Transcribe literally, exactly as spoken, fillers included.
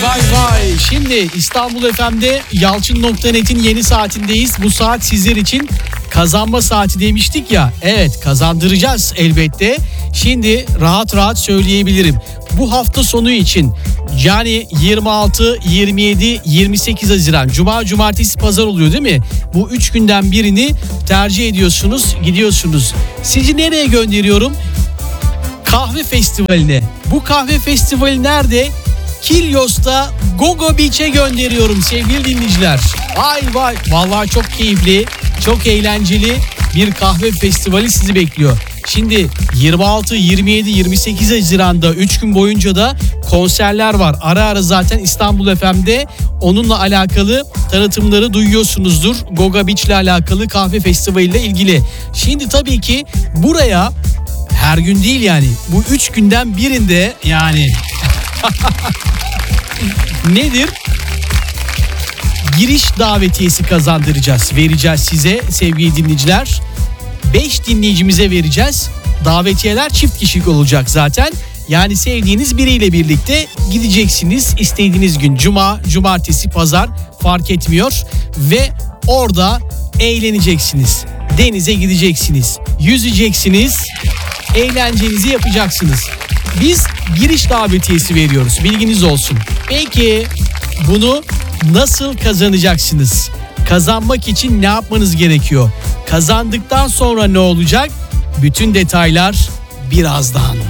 vay vay. Şimdi İstanbul F M'de Yalçın nokta net'in yeni saatindeyiz. Bu saat sizler için kazanma saati demiştik ya. Evet, kazandıracağız elbette. Şimdi rahat rahat söyleyebilirim. Bu hafta sonu için yani yirmi altı, yirmi yedi, yirmi sekiz Haziran Cuma, Cumartesi, Pazar oluyor değil mi? Bu üç günden birini tercih ediyorsunuz, gidiyorsunuz. Sizi nereye gönderiyorum? Kahve festivaline. Bu kahve festivali nerede? Kilyos'ta Gogo Beach'e gönderiyorum sevgili dinleyiciler. Vay vay, vallahi çok keyifli, çok eğlenceli bir kahve festivali sizi bekliyor. Şimdi yirmi altı, yirmi yedi, yirmi sekiz Haziran'da üç gün boyunca da konserler var. Ara ara zaten İstanbul F M'de onunla alakalı tanıtımları duyuyorsunuzdur. Gogo Beach ile alakalı kahve festivali ile ilgili. Şimdi tabii ki buraya her gün değil yani bu üç günden birinde yani nedir? Giriş davetiyesi kazandıracağız, vereceğiz size sevgili dinleyiciler. beş dinleyicimize vereceğiz. Davetiyeler çift kişilik olacak zaten. Yani sevdiğiniz biriyle birlikte gideceksiniz. İstediğiniz gün cuma, cumartesi, pazar fark etmiyor. Ve orada eğleneceksiniz. Denize gideceksiniz. Yüzeceksiniz. Eğlencenizi yapacaksınız. Biz giriş davetiyesi veriyoruz. Bilginiz olsun. Peki bunu nasıl kazanacaksınız? Kazanmak için ne yapmanız gerekiyor? Kazandıktan sonra ne olacak? Bütün detaylar birazdan.